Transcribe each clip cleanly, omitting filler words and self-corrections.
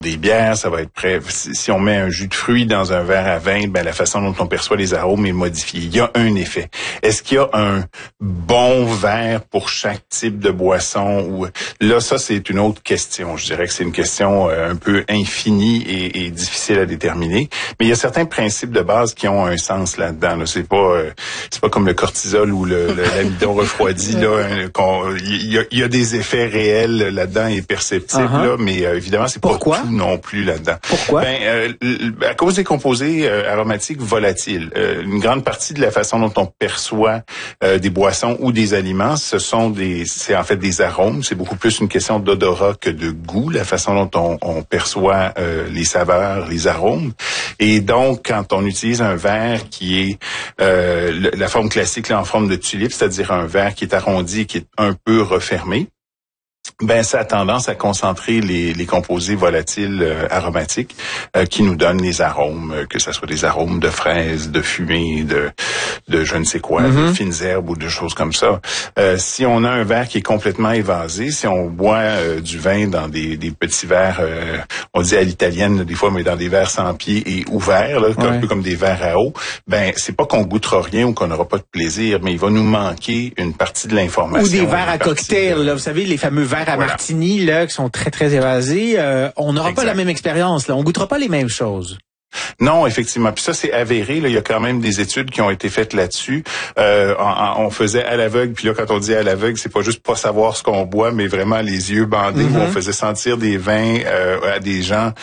des bières, ça va être prêt. Si on met un jus de fruits dans un verre à vin, ben la façon dont on perçoit les arômes est modifiée. Il y a un effet. Est-ce qu'il y a un bon verre pour chaque type de boisson? Ou là, ça c'est une autre question. Je dirais que c'est une question un peu infinie et difficile à déterminer. Mais il y a certains principes de base qui ont un sens là-dedans. Là. C'est pas comme le cortisol ou l'amidon refroidi. Là, il y a des effets réels là-dedans et perceptibles. Là, mais évidemment, c'est pas tout non plus là-dedans. Pourquoi? À cause des composés aromatiques volatiles. Une grande partie de la façon dont on perçoit des boissons ou des aliments, c'est en fait des arômes. C'est beaucoup plus une question d'odorat que de goût, la façon dont on perçoit les saveurs, les arômes. Et donc, quand on utilise un verre qui est la forme classique là, en forme de tulipe, c'est-à-dire un verre qui est arrondi, qui est un peu refermé, ben ça a tendance à concentrer les composés volatiles aromatiques qui nous donnent les arômes, que ce soit des arômes de fraises, de fumée, de je ne sais quoi, de fines herbes ou de choses comme ça. Si on a un verre qui est complètement évasé, si on boit du vin dans des petits verres, on dit à l'italienne des fois, mais dans des verres sans pied et ouverts, là, un peu comme des verres à eau, ben c'est pas qu'on goûtera rien ou qu'on n'aura pas de plaisir, mais il va nous manquer une partie de l'information. Ou des verres à cocktail, là, vous savez, les fameux verres à martini, là, qui sont très, très évasés. On n'aura pas la même expérience, là. On goûtera pas les mêmes choses. Non, effectivement. Puis ça, c'est avéré. Là, il y a quand même des études qui ont été faites là-dessus. On faisait à l'aveugle. Puis là, quand on dit à l'aveugle, c'est pas juste pas savoir ce qu'on boit, mais vraiment les yeux bandés. Où on faisait sentir des vins à des gens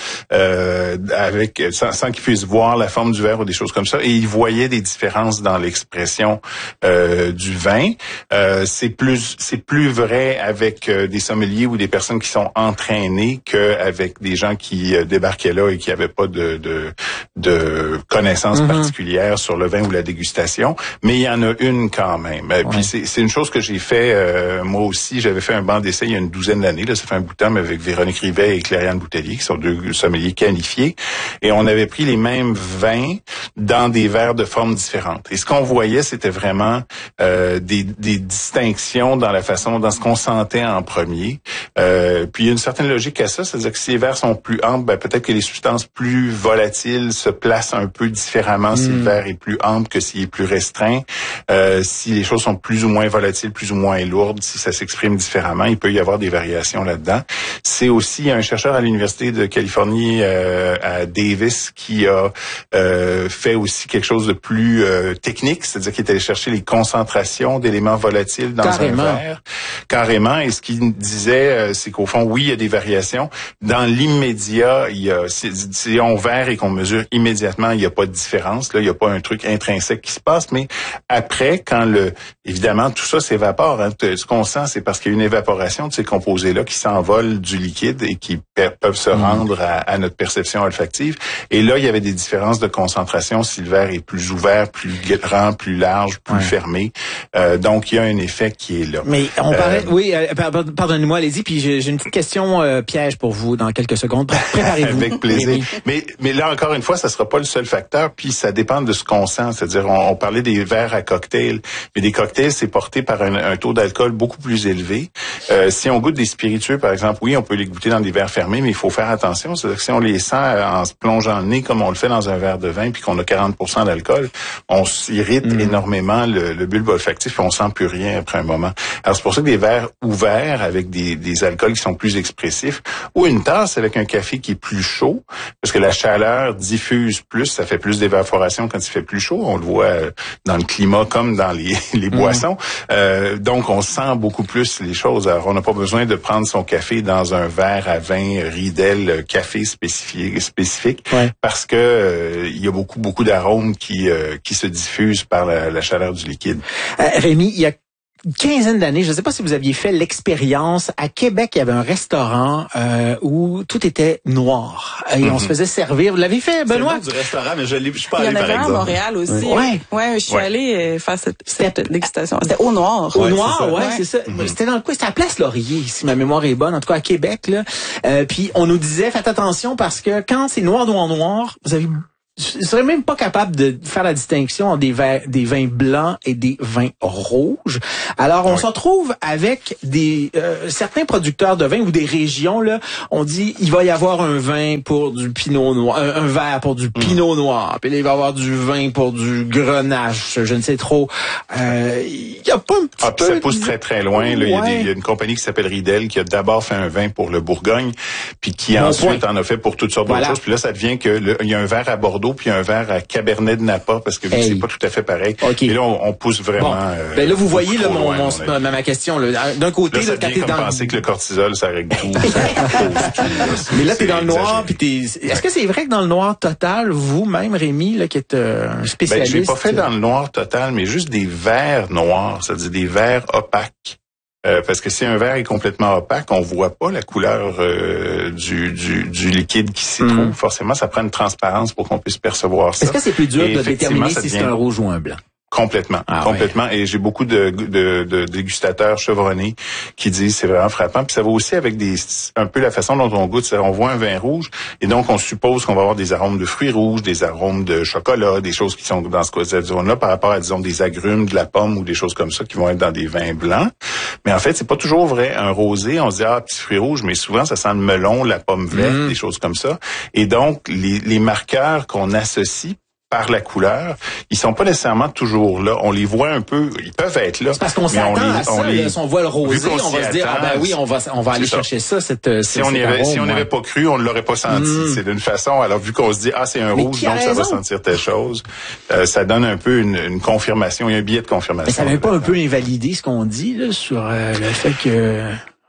sans qu'ils puissent voir la forme du verre ou des choses comme ça. Et ils voyaient des différences dans l'expression du vin. C'est plus vrai avec des sommeliers ou des personnes qui sont entraînées qu'avec des gens qui débarquaient là et qui avaient pas de connaissances particulières sur le vin ou la dégustation, mais il y en a une quand même. Puis c'est une chose que j'ai fait moi aussi. J'avais fait un banc d'essai il y a une douzaine d'années. Là, ça fait un bout de temps, mais avec Véronique Rivet et Clariane Boutellier, qui sont deux sommeliers qualifiés. Et on avait pris les mêmes vins dans des verres de formes différentes. Et ce qu'on voyait, c'était vraiment des distinctions dans la façon, dans ce qu'on sentait en premier. Puis il y a une certaine logique à ça, c'est-à-dire que si les verres sont plus amples, ben, peut-être que les substances plus volatiles se place un peu différemment si le verre est plus ample que s'il est plus restreint. Si les choses sont plus ou moins volatiles, plus ou moins lourdes, si ça s'exprime différemment, il peut y avoir des variations là-dedans. C'est aussi un chercheur à l'Université de Californie à Davis qui a fait aussi quelque chose de plus technique, c'est-à-dire qu'il est allé chercher les concentrations d'éléments volatiles dans un verre. Carrément. Et ce qu'il disait, c'est qu'au fond, oui, il y a des variations. Dans l'immédiat, si on verre et qu'on mesure immédiatement, il n'y a pas de différence. Là, il n'y a pas un truc intrinsèque qui se passe. Mais après, évidemment, tout ça s'évapore. Hein. Ce qu'on sent, c'est parce qu'il y a une évaporation de ces composés-là qui s'envolent du liquide et qui peuvent se rendre à notre perception olfactive. Et là, il y avait des différences de concentration si le verre est plus ouvert, plus grand, plus large, plus fermé. Donc, il y a un effet qui est là. Mais on parlait... pardonnez-moi, allez-y. Puis j'ai une petite question piège pour vous dans quelques secondes. Préparez-vous. Avec plaisir. Mais là, encore une fois, ça sera pas le seul facteur, puis ça dépend de ce qu'on sent. C'est-à-dire, on parlait des verres à cocktail, mais des cocktails, c'est porté par un taux d'alcool beaucoup plus élevé. Si on goûte des spiritueux, par exemple, oui, on peut les goûter dans des verres fermés, mais il faut faire attention. C'est-à-dire que si on les sent en se plongeant le nez, comme on le fait dans un verre de vin, puis qu'on a 40% d'alcool, on s'irrite énormément le bulbe olfactif, puis on sent plus rien après un moment. Alors, c'est pour ça que des verres ouverts avec des alcools qui sont plus expressifs, ou une tasse avec un café qui est plus chaud, parce que la chaleur diffuse plus, ça fait plus d'évaporation quand il fait plus chaud. On le voit dans le climat comme dans les boissons. Donc, on sent beaucoup plus les choses. Alors, on n'a pas besoin de prendre son café dans un verre à vin Riedel café spécifique parce que il y a beaucoup d'arômes qui se diffusent par la chaleur du liquide. Rémi, il y a une quinzaine d'années, je ne sais pas si vous aviez fait l'expérience, à Québec, il y avait un restaurant où tout était noir et on se faisait servir. Vous l'avez fait, Benoît? C'est le nom du restaurant, mais je suis pas allé, par exemple. Il y en avait un à Montréal aussi. Ouais, je suis allée faire cette dégustation. C'était au noir. Au noir, c'est ça. C'était dans le coin, c'était à Place Laurier, si ma mémoire est bonne, en tout cas à Québec. Là. Puis on nous disait, faites attention parce que quand c'est noir, vous avez serais même pas capable de faire la distinction entre des vins blancs et des vins rouges. Alors, on se retrouve avec des certains producteurs de vins ou des régions, là, on dit, il va y avoir un vin pour du pinot noir, un verre pour du pinot noir, puis là, il va y avoir du vin pour du grenache, je ne sais trop. Il y a pas un petit peu... Ça pousse très, très loin. Là, il y a une compagnie qui s'appelle Riedel qui a d'abord fait un vin pour le Bourgogne, puis qui ensuite en a fait pour toutes sortes d'autres choses. Puis là, ça devient que il y a un verre à Bordeaux, puis un verre à Cabernet de Napa, parce que c'est pas tout à fait pareil. Et là, on pousse vraiment... Là, vous voyez là, ma question. Là. D'un côté, là, ça devient comme penser que le cortisol, ça règle tout. Mais là, t'es dans le noir, puis Est-ce que c'est vrai que dans le noir total, vous-même, Rémi, là, qui êtes un spécialiste... je l'ai pas fait dans le noir total, mais juste des verres noirs, c'est-à-dire des verres opaques. Parce que si un verre est complètement opaque, on voit pas la couleur du liquide qui s'y trouve. Forcément, ça prend une transparence pour qu'on puisse percevoir ça. Est-ce que c'est plus dur de déterminer si c'est un rouge ou un blanc? Complètement. Et j'ai beaucoup de dégustateurs chevronnés qui disent c'est vraiment frappant. Puis ça va aussi avec un peu la façon dont on goûte. C'est-à-dire, on voit un vin rouge et donc on suppose qu'on va avoir des arômes de fruits rouges, des arômes de chocolat, des choses qui sont dans cette zone-là par rapport à, disons, des agrumes, de la pomme ou des choses comme ça qui vont être dans des vins blancs. Mais en fait, c'est pas toujours vrai. Un rosé, on se dit petit fruit rouge, mais souvent ça sent le melon, la pomme verte, des choses comme ça. Et donc les marqueurs qu'on associe par la couleur, ils sont pas nécessairement toujours là. On les voit un peu, ils peuvent être là. C'est parce qu'on s'attend à ça. Si on voit le rosé, on va se dire on va aller chercher ça. Si on n'avait pas cru, on ne l'aurait pas senti. C'est d'une façon. Alors vu qu'on se dit c'est un rouge, donc ça va sentir telle chose, ça donne un peu une confirmation. Il y a un biais de confirmation. Mais ça n'avait pas un peu invalidé ce qu'on dit là sur le fait que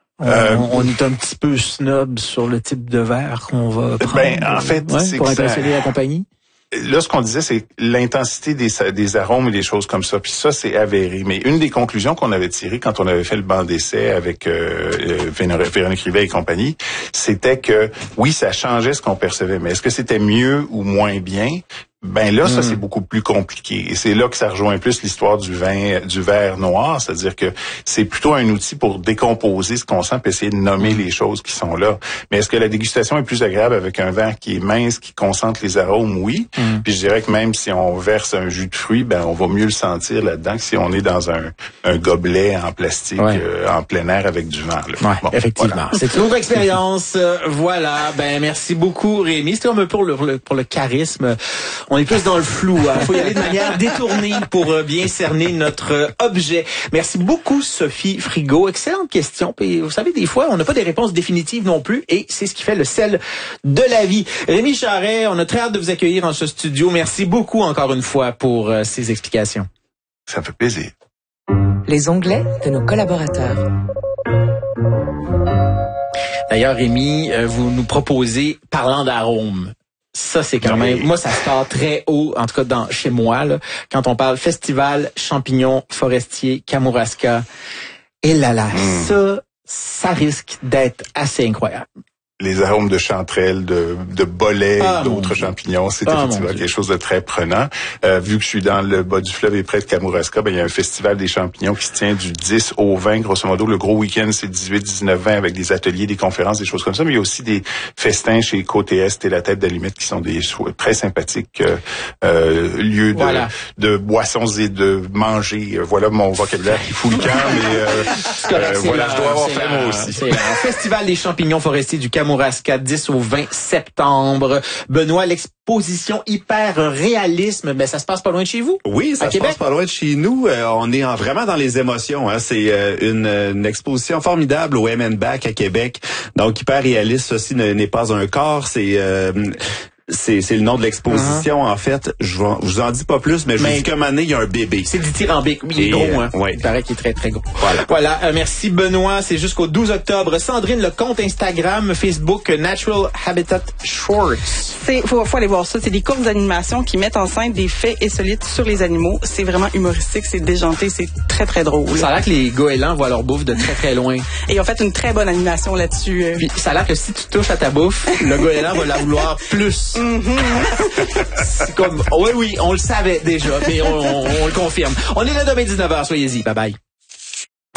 on est un petit peu snob sur le type de verre qu'on va prendre. En fait, c'est pour impressionner la compagnie. Là, ce qu'on disait, c'est l'intensité des arômes et des choses comme ça. Puis ça, c'est avéré. Mais une des conclusions qu'on avait tirées quand on avait fait le banc d'essai avec Véronique Rivet et compagnie, c'était que oui, ça changeait ce qu'on percevait. Mais est-ce que c'était mieux ou moins bien? Ben là, ça c'est beaucoup plus compliqué. Et c'est là que ça rejoint plus l'histoire du verre noir, c'est-à-dire que c'est plutôt un outil pour décomposer ce qu'on sent et essayer de nommer les choses qui sont là. Mais est-ce que la dégustation est plus agréable avec un verre qui est mince, qui concentre les arômes? Oui. Puis je dirais que même si on verse un jus de fruits, ben on va mieux le sentir là-dedans que si on est dans un gobelet en plastique en plein air avec du vent. Là. Effectivement. Voilà. C'est une autre expérience. Voilà. Ben merci beaucoup, Rémi. C'était un peu pour le charisme. On est plus dans le flou. Il faut y aller de manière détournée pour bien cerner notre objet. Merci beaucoup, Sophie Frigo. Excellente question. Puis, vous savez, des fois, on n'a pas des réponses définitives non plus, et c'est ce qui fait le sel de la vie. Rémi Charret, on a très hâte de vous accueillir dans ce studio. Merci beaucoup encore une fois pour ces explications. Ça me fait plaisir. Les onglets de nos collaborateurs. D'ailleurs, Rémi, vous nous proposez, parlant d'arômes, ça, c'est quand même... Moi, ça sort très haut, en tout cas chez moi, là, quand on parle festival champignons forestiers Kamouraska. Et ça risque d'être assez incroyable. Les arômes de chanterelle, de bolet et d'autres champignons, c'est effectivement quelque chose de très prenant. Vu que je suis dans le bas du fleuve et près de Kamouraska, il y a un festival des champignons qui se tient du 10 au 20, grosso modo. Le gros week-end, c'est 18, 19, 20 avec des ateliers, des conférences, des choses comme ça. Mais il y a aussi des festins chez Côté Est et la Tête d'Allumette qui sont des très sympathiques lieux de boissons et de manger. Voilà mon vocabulaire qui fout le camp, mais je dois avoir fait moi aussi. C'est un festival des champignons forestiers du Kamouraska, 10 au 20 septembre. Benoît, l'exposition hyper réalisme, ça se passe pas loin de chez vous? Oui, ça se passe pas loin de chez nous. On est vraiment dans les émotions. C'est une exposition formidable au M&BAC à Québec. Donc, hyper réaliste, ceci n'est pas un corps, c'est le nom de l'exposition, en fait. Je vous en dis pas plus, mais je vous dis qu'à un moment donné, il y a un bébé. C'est dithyrambique. Il est gros, hein. Il paraît qu'il est très, très gros. Voilà. Merci, Benoît. C'est jusqu'au 12 octobre. Sandrine, le compte Instagram, Facebook, Natural Habitat Shorts. Faut aller voir ça. C'est des courtes d'animation qui mettent en scène des faits insolites sur les animaux. C'est vraiment humoristique, c'est déjanté, c'est très, très drôle. Ça a l'air que les goélands voient leur bouffe de très, très loin. Et ils ont fait une très bonne animation là-dessus. Puis, ça a l'air que si tu touches à ta bouffe, le goéland va la vouloir plus. C'est comme, oui, on le savait déjà, mais on le confirme. On est là demain 19h, soyez-y, bye bye.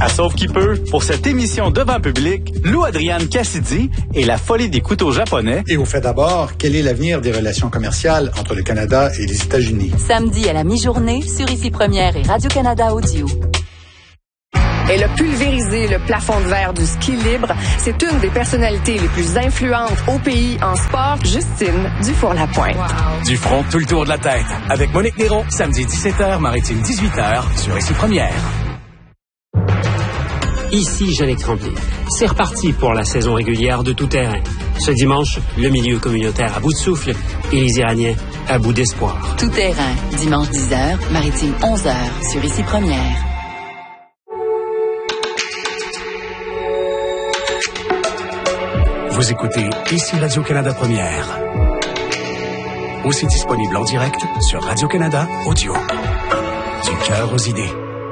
À Sauve qui peut, pour cette émission devant public, Lou Adrienne Cassidy et la folie des couteaux japonais. Et au fait d'abord, quel est l'avenir des relations commerciales entre le Canada et les États-Unis? Samedi à la mi-journée, sur Ici Première et Radio-Canada Audio. Elle a pulvérisé le plafond de verre du ski libre. C'est une des personnalités les plus influentes au pays en sport, Justine Dufour-Lapointe. Wow. Du front tout le tour de la tête. Avec Monique Néron, samedi 17h, Maritime 18h, sur Ici Première. Ici Jeannick Tremblay. C'est reparti pour la saison régulière de Tout Terrain. Ce dimanche, le milieu communautaire à bout de souffle et les Iraniens à bout d'espoir. Tout Terrain, dimanche 10h, Maritime 11h, sur Ici Première. Vous écoutez Ici Radio-Canada Première. Aussi disponible en direct sur Radio-Canada Audio. Du cœur aux idées.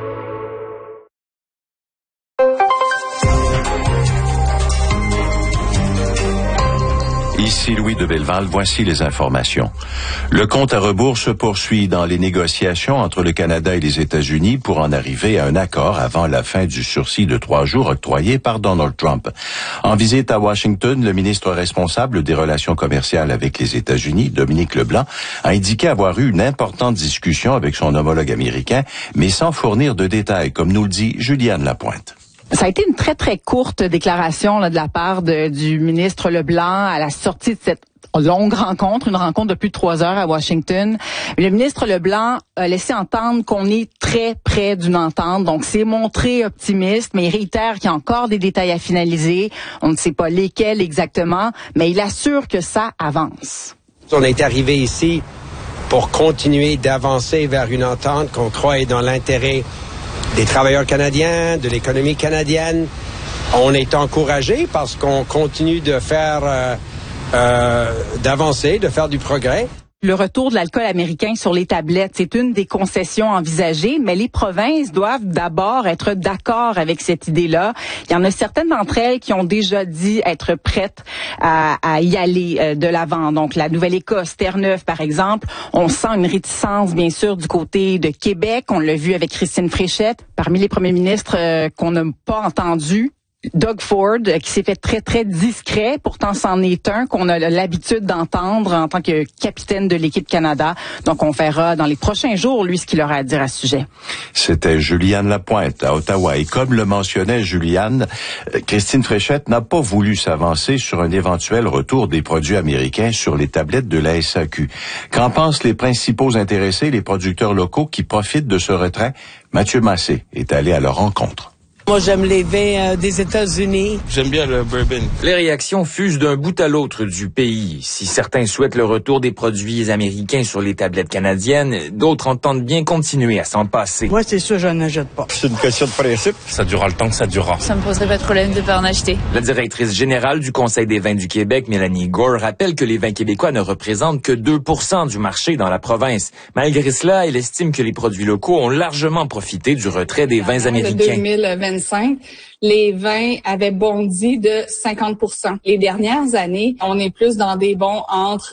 Ici Louis de Belleval, voici les informations. Le compte à rebours se poursuit dans les négociations entre le Canada et les États-Unis pour en arriver à un accord avant la fin du sursis de 3 jours octroyé par Donald Trump. En visite à Washington, le ministre responsable des relations commerciales avec les États-Unis, Dominique Leblanc, a indiqué avoir eu une importante discussion avec son homologue américain, mais sans fournir de détails, comme nous le dit Juliane Lapointe. Ça a été une très, très courte déclaration là, de la part du ministre Leblanc à la sortie de cette longue rencontre, une rencontre de plus de 3 heures à Washington. Le ministre Leblanc a laissé entendre qu'on est très près d'une entente, donc c'est montré optimiste, mais il réitère qu'il y a encore des détails à finaliser. On ne sait pas lesquels exactement, mais il assure que ça avance. On est arrivé ici pour continuer d'avancer vers une entente qu'on croit est dans l'intérêt des travailleurs canadiens, de l'économie canadienne. On est encouragé parce qu'on continue de faire, d'avancer, de faire du progrès. Le retour de l'alcool américain sur les tablettes, c'est une des concessions envisagées, mais les provinces doivent d'abord être d'accord avec cette idée-là. Il y en a certaines d'entre elles qui ont déjà dit être prêtes à y aller de l'avant. Donc, la Nouvelle-Écosse, Terre-Neuve, par exemple, on sent une réticence, bien sûr, du côté de Québec. On l'a vu avec Christine Fréchette. Parmi les premiers ministres qu'on n'a pas entendus, Doug Ford, qui s'est fait très, très discret. Pourtant, c'en est un qu'on a l'habitude d'entendre en tant que capitaine de l'équipe Canada. Donc, on verra dans les prochains jours, lui, ce qu'il aura à dire à ce sujet. C'était Juliane Lapointe à Ottawa. Et comme le mentionnait Juliane, Christine Fréchette n'a pas voulu s'avancer sur un éventuel retour des produits américains sur les tablettes de la SAQ. Qu'en pensent les principaux intéressés, les producteurs locaux qui profitent de ce retrait? Mathieu Massé est allé à leur rencontre. Moi, j'aime les vins des États-Unis. J'aime bien le bourbon. Les réactions fusent d'un bout à l'autre du pays. Si certains souhaitent le retour des produits américains sur les tablettes canadiennes, d'autres entendent bien continuer à s'en passer. Moi, c'est sûr, je n'achète pas. C'est une question de principe. Ça durera le temps que ça durera. Ça me poserait pas de problème de pas en acheter. La directrice générale du Conseil des vins du Québec, Mélanie Gore, rappelle que les vins québécois ne représentent que 2% du marché dans la province. Malgré cela, elle estime que les produits locaux ont largement profité du retrait des vins américains. 2025, les vins avaient bondi de 50%. Les dernières années, on est plus dans des bons entre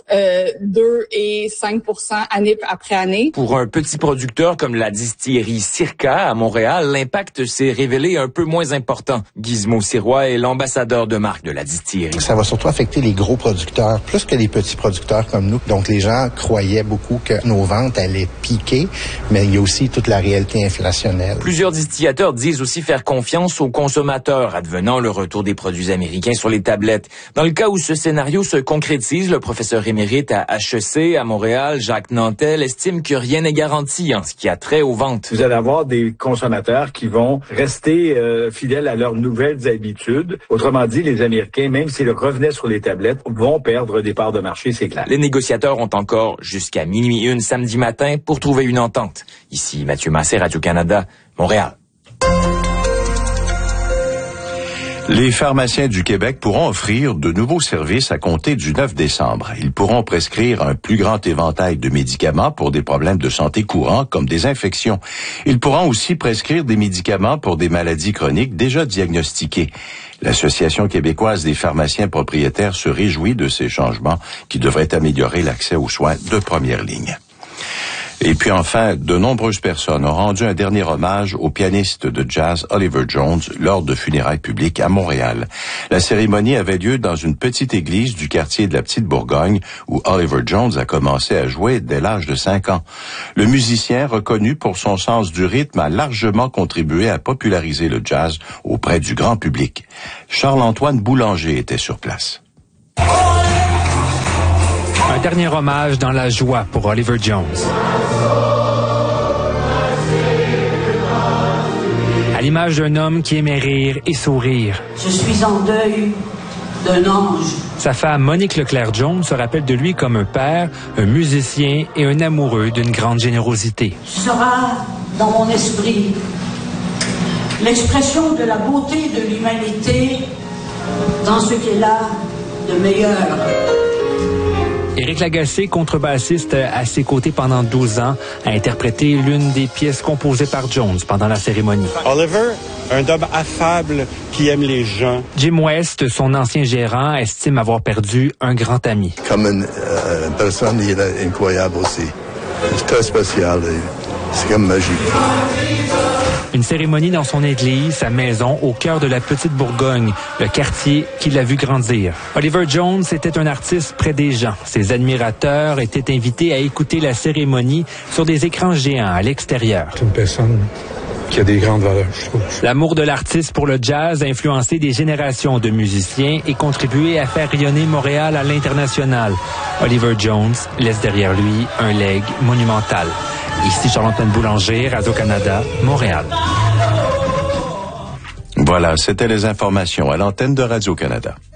2 et 5% année après année. Pour un petit producteur comme la distillerie Circa à Montréal, l'impact s'est révélé un peu moins important. Gizmo Sirois est l'ambassadeur de marque de la distillerie. Ça va surtout affecter les gros producteurs, plus que les petits producteurs comme nous. Donc les gens croyaient beaucoup que nos ventes allaient piquer, mais il y a aussi toute la réalité inflationnelle. Plusieurs distillateurs disent aussi faire confiance aux consommateurs, advenant le retour des produits américains sur les tablettes. Dans le cas où ce scénario se concrétise, le professeur émérite à HEC à Montréal, Jacques Nantel, estime que rien n'est garanti en ce qui a trait aux ventes. Vous allez avoir des consommateurs qui vont rester fidèles à leurs nouvelles habitudes. Autrement dit, les Américains, même s'ils revenaient sur les tablettes, vont perdre des parts de marché, c'est clair. Les négociateurs ont encore jusqu'à 12:01 samedi matin pour trouver une entente. Ici Mathieu Massé, Radio-Canada, Montréal. Les pharmaciens du Québec pourront offrir de nouveaux services à compter du 9 décembre. Ils pourront prescrire un plus grand éventail de médicaments pour des problèmes de santé courants comme des infections. Ils pourront aussi prescrire des médicaments pour des maladies chroniques déjà diagnostiquées. L'Association québécoise des pharmaciens propriétaires se réjouit de ces changements qui devraient améliorer l'accès aux soins de première ligne. Et puis enfin, de nombreuses personnes ont rendu un dernier hommage au pianiste de jazz Oliver Jones lors de funérailles publiques à Montréal. La cérémonie avait lieu dans une petite église du quartier de la Petite Bourgogne où Oliver Jones a commencé à jouer dès l'âge de 5 ans. Le musicien, reconnu pour son sens du rythme, a largement contribué à populariser le jazz auprès du grand public. Charles-Antoine Boulanger était sur place. Un dernier hommage dans la joie pour Oliver Jones. À l'image d'un homme qui aimait rire et sourire. Je suis en deuil d'un ange. Sa femme Monique Leclerc-Jones se rappelle de lui comme un père, un musicien et un amoureux d'une grande générosité. Tu seras dans mon esprit l'expression de la beauté de l'humanité dans ce qu'elle a de meilleur. Éric Lagacé, contrebassiste à ses côtés pendant 12 ans, a interprété l'une des pièces composées par Jones pendant la cérémonie. Oliver, un homme affable qui aime les gens. Jim West, son ancien gérant, estime avoir perdu un grand ami. Comme une personne, il est incroyable aussi. C'est très spécial. C'est comme magique. Une cérémonie dans son église, sa maison, au cœur de la Petite Bourgogne, le quartier qui l'a vu grandir. Oliver Jones était un artiste près des gens. Ses admirateurs étaient invités à écouter la cérémonie sur des écrans géants à l'extérieur. C'est une personne qui a des grandes valeurs, je trouve. L'amour de l'artiste pour le jazz a influencé des générations de musiciens et contribué à faire rayonner Montréal à l'international. Oliver Jones laisse derrière lui un legs monumental. Ici Charles-Antoine Boulanger, Radio-Canada, Montréal. Voilà, c'était les informations à l'antenne de Radio-Canada.